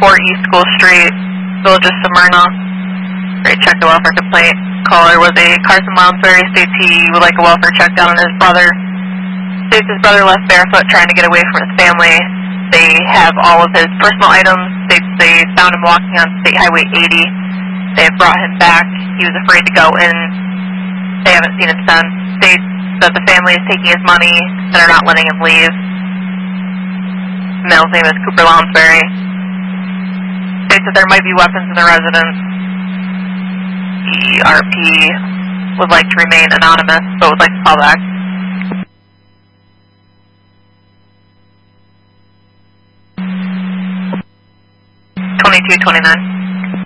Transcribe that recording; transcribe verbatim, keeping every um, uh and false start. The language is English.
four East School Street, Village of Smyrna. They checked a welfare complaint. Caller was a Carson Lounsbury, states he would like a welfare check done on his brother. States his brother left barefoot trying to get away from his family. They have all of his personal items. States they found him walking on State Highway eighty. They have brought him back. He was afraid to go in. They haven't seen him since. States that the family is taking his money and are not letting him leave. The male's name is Cooper Lounsbury. States that there might be weapons in the residence. The R P would like to remain anonymous, but would like to call back. twenty-two twenty-nine.